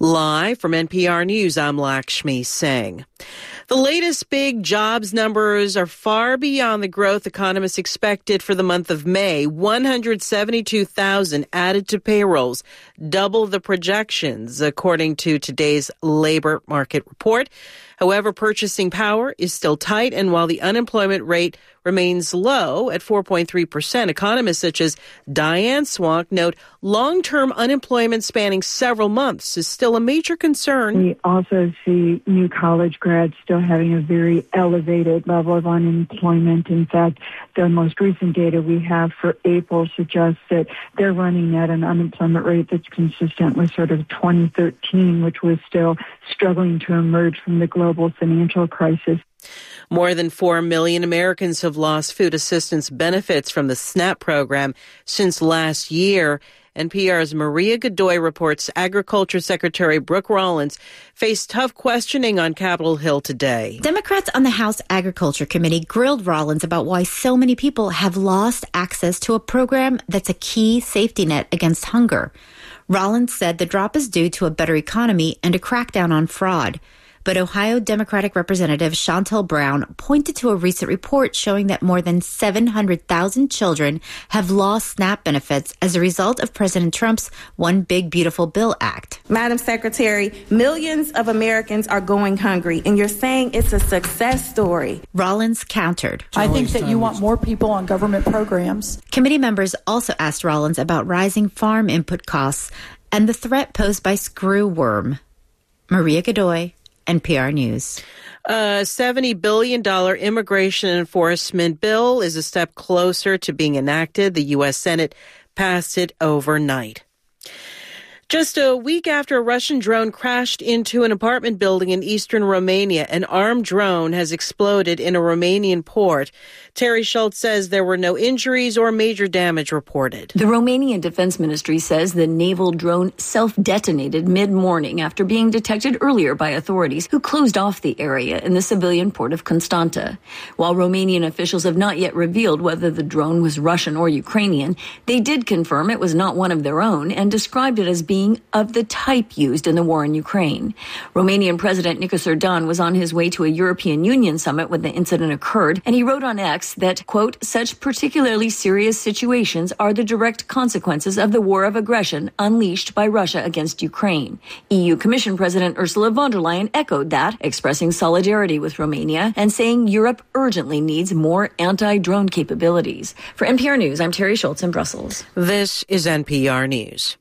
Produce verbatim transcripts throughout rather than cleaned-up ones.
Live from N P R News, I'm Lakshmi Singh. The latest big jobs numbers are far beyond the growth economists expected for the month of May. one hundred seventy-two thousand added to payrolls, double the projections, according to today's labor market report. However, purchasing power is still tight, and while the unemployment rate remains low at four point three percent, economists such as Diane Swank note long-term unemployment spanning several months is still a major concern. We also see new college grads still having a very elevated level of unemployment. In fact, the most recent data we have for April suggests that they're running at an unemployment rate that's consistent with sort of twenty thirteen, which was still struggling to emerge from the global financial crisis. More than four million Americans have lost food assistance benefits from the SNAP program since last year. N P R's Maria Godoy reports Agriculture Secretary Brooke Rollins faced tough questioning on Capitol Hill today. Democrats on the House Agriculture Committee grilled Rollins about why so many people have lost access to a program that's a key safety net against hunger. Rollins said the drop is due to a better economy and a crackdown on fraud. But Ohio Democratic Representative Shontel Brown pointed to a recent report showing that more than seven hundred thousand children have lost SNAP benefits as a result of President Trump's One Big Beautiful Bill Act. Madam Secretary, millions of Americans are going hungry, and you're saying it's a success story. Rollins countered. I think that you want more people on government programs. Committee members also asked Rollins about rising farm input costs and the threat posed by screwworm. Maria Godoy, N P R News. A seventy billion dollars immigration enforcement bill is a step closer to being enacted. The U S Senate passed it overnight. Just a week after a Russian drone crashed into an apartment building in eastern Romania, an armed drone has exploded in a Romanian port. Terry Schultz says there were no injuries or major damage reported. The Romanian Defense Ministry says the naval drone self-detonated mid-morning after being detected earlier by authorities who closed off the area in the civilian port of Constanta. While Romanian officials have not yet revealed whether the drone was Russian or Ukrainian, they did confirm it was not one of their own and described it as being of the type used in the war in Ukraine. Romanian President Nicos Erdogan was on his way to a European Union summit when the incident occurred, and he wrote on X that, quote, such particularly serious situations are the direct consequences of the war of aggression unleashed by Russia against Ukraine. E U Commission President Ursula von der Leyen echoed that, expressing solidarity with Romania and saying Europe urgently needs more anti-drone capabilities. For N P R News, I'm Terry Schultz in Brussels. This is N P R News.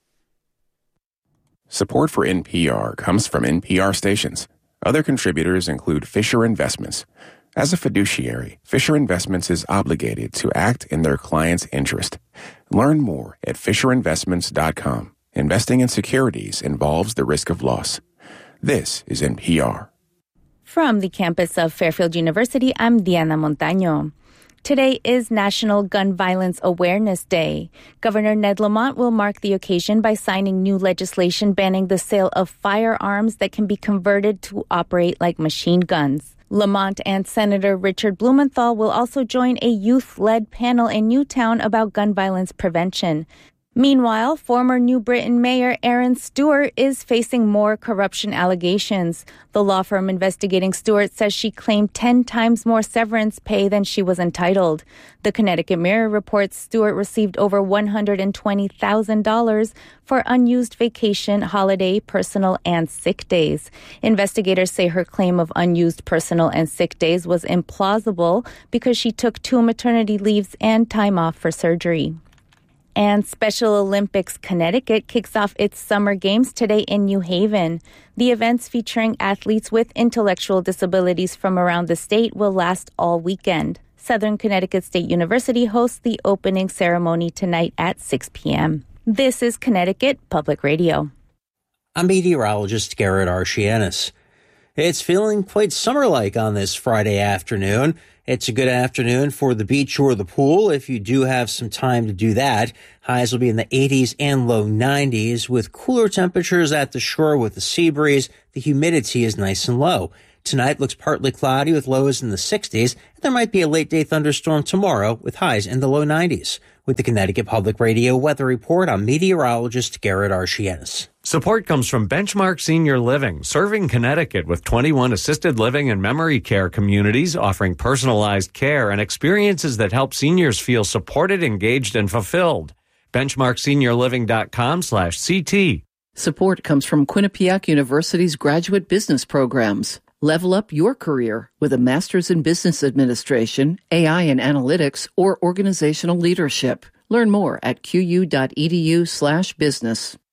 Support for N P R comes from N P R stations. Other contributors include Fisher Investments. As a fiduciary, Fisher Investments is obligated to act in their client's interest. Learn more at fisher investments dot com. Investing in securities involves the risk of loss. This is N P R. From the campus of Fairfield University, I'm Diana Montaño. Today is National Gun Violence Awareness Day. Governor Ned Lamont will mark the occasion by signing new legislation banning the sale of firearms that can be converted to operate like machine guns. Lamont and Senator Richard Blumenthal will also join a youth-led panel in Newtown about gun violence prevention. Meanwhile, former New Britain Mayor Aaron Stewart is facing more corruption allegations. The law firm investigating Stewart says she claimed ten times more severance pay than she was entitled. The Connecticut Mirror reports Stewart received over one hundred twenty thousand dollars for unused vacation, holiday, personal, and sick days. Investigators say her claim of unused personal and sick days was implausible because she took two maternity leaves and time off for surgery. And Special Olympics Connecticut kicks off its Summer Games today in New Haven. The events featuring athletes with intellectual disabilities from around the state will last all weekend. Southern Connecticut State University hosts the opening ceremony tonight at six p.m. This is Connecticut Public Radio. I'm meteorologist Garrett Archianis. It's feeling quite summer-like on this Friday afternoon. It's a good afternoon for the beach or the pool if you do have some time to do that. Highs will be in the eighties and low nineties with cooler temperatures at the shore with the sea breeze. The humidity is nice and low. Tonight looks partly cloudy with lows in the sixties. And there might be a late-day thunderstorm tomorrow with highs in the low nineties. With the Connecticut Public Radio Weather Report, I'm meteorologist Garrett Archienis. Support comes from Benchmark Senior Living, serving Connecticut with twenty-one assisted living and memory care communities offering personalized care and experiences that help seniors feel supported, engaged, and fulfilled. benchmark senior living dot com slash C T. Support comes from Quinnipiac University's graduate business programs. Level up your career with a master's in business administration, A I and analytics, or organizational leadership. Learn more at Q U dot E D U slash business.